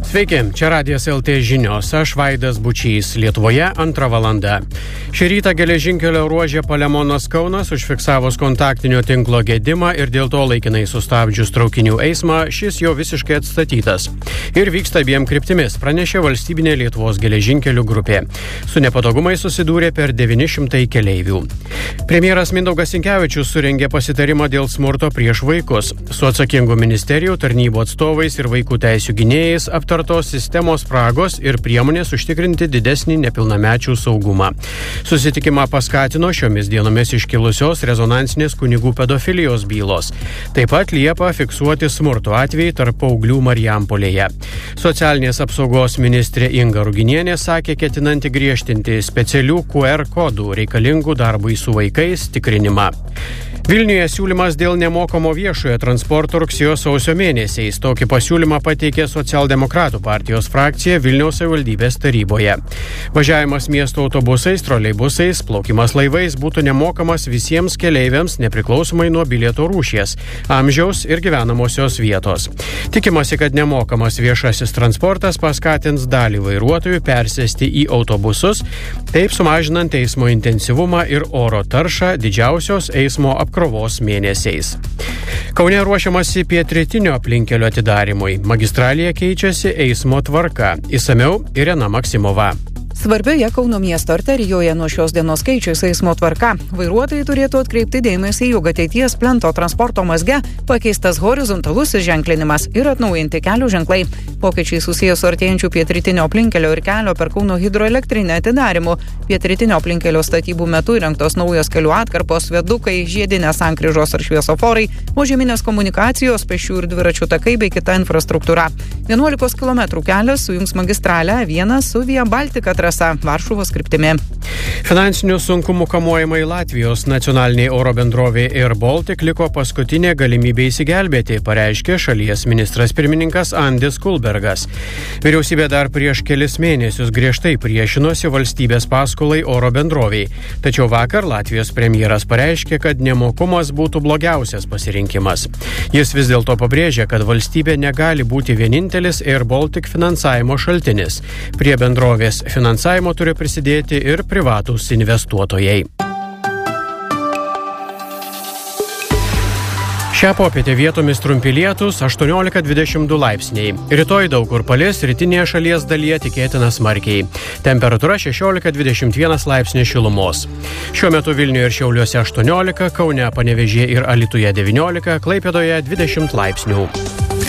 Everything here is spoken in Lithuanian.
Sveiki, čia Radijas LT žinios, aš Vaidas Bučys, Lietuvoje 2 valanda. Šį rytą geležinkelio ruože Palemonas-Kaunas užfiksavus kontaktinio tinklo gedimą ir dėl to laikinai sustabdžius traukinių eismą, šis jau visiškai atstatytas. Ir vyksta abiem kryptimis, pranešė valstybinė Lietuvos geležinkelių grupė. Su nepatogumai susidūrė per 900 keleivių. Premjeras Mindaugas Sinkevičius surengė pasitarimą dėl smurto prieš vaikus. Su atsakingų ministerijų, tarnybų atstovais ir vaikų teisių gynėjais aptartos sistemos spragos ir priemonės užtikrinti didesnį nepilnamečių saugumą. Susitikimą paskatino šiomis dienomis iškilusios rezonansinės kunigų pedofilijos bylos. Taip pat Liepą fiksuoti smurto atvejai tarp paauglių Marijampolėje. Socialinės apsaugos ministrė Inga Ruginienė sakė, ketinanti griežtinti specialių QR kodų reikalingų darbui su vaikais tikrinimą. Vilniuje siūlymas dėl nemokamo viešojo transporto rugsėjo-sausio mėnesiais. Tokį pasiūlymą pateikė Socialdemokratų partijos frakcija Vilniaus savivaldybės taryboje. Važiavimas miesto autobusais, troleibusais, plaukimas laivais būtų nemokamas visiems keleiviams nepriklausomai nuo bilieto rūšies, amžiaus ir gyvenamosios vietos. Tikimasi, kad nemokamas viešasis transportas paskatins dalį vairuotojų persėsti į autobusus, taip sumažinant eismo intensyvumą ir oro taršą didžiausios eismo apkrovos mėnesiais. Kaune ruošiamasi pietrytinio aplinkelio atidarymui. Magistralėje keičiasi eismo tvarka. Išsamiau Irena Maksimova. Svarbioje Kauno miesto arterijoje nuo šios dienos keičiasi eismo tvarka. Vairuotojai turėtų atkreipti dėmesį, jog ateities plento transporto mazge pakeistas horizontalusis ženklinimas ir atnaujinti kelio ženklai. Pokyčiai susijęs su artėjančių pietrytinio aplinkelio ir kelio per Kauno hidroelektrinę atidarymu. Pietrytinio aplinkelio statybų metu įrengtos naujos kelių atkarpos, viadukai, žiedinės sankryžos ar šviesoforai, požeminės komunikacijos, pešių ir dviračių takai bei kita infrastruktūra. 11 km kelias sujungs magistralę A1 su Via Baltica trasa Varšuvos kryptimi. Finansinių sunkumų kamuojamai Latvijos nacionaliniai oro bendrovė Air Baltic liko paskutinė galimybė įsigelbėti, pareiškė šalies ministras pirmininkas Andis Kulbergas. Vyriausybė dar prieš kelis mėnesius griežtai priešinosi valstybės paskolai oro bendroviai. Tačiau vakar Latvijos premjeras pareiškė, kad nemokumas būtų blogiausias pasirinkimas. Jis vis dėlto pabrėžė, kad valstybė negali būti vienintelis Air Baltic finansavimo šaltinis. Prie bendrovės finansavimo turi prisidėti ir privatūs investuotojai. Šią popietę vietomis trumpi lietūs 18-22 laipsniai. Rytoj daug kur palis, rytinėje šalies dalyje tikėtina smarkiai. Temperatūra 16-21 laipsniai šilumos. Šiuo metu Vilniuje ir Šiauliuose 18, Kaune, Panevėžyje ir Alytuje 19, Klaipėdoje 20 laipsnių.